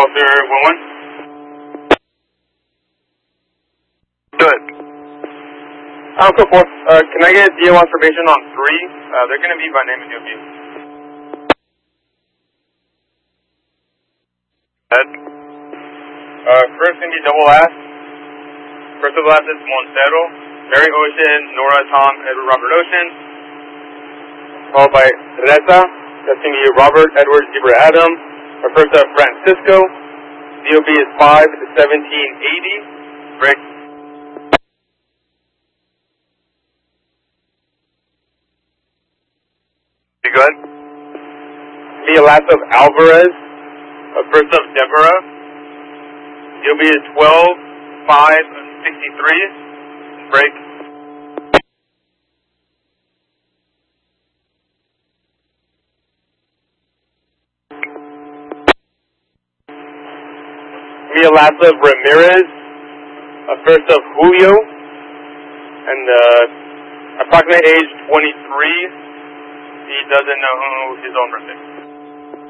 Officer 1-1. Good. Alpha 4, can I get DO observation on 3? They're going to be by name and DOB. First going to be double last. First double last is Montero, Mary Ocean, Nora, Tom, Edward, Robert Ocean. Followed by Teresa, that's going to be Robert, Edward, Zebra, Adam. Our first up, Francisco. DOB is 5-1780. Break. You good? The last of Alvarez. First up, Deborah. DOB is 12-5-63. Break. Mia Lassa Ramirez, first of Julio, and approximate age 23. He doesn't know his own birthday.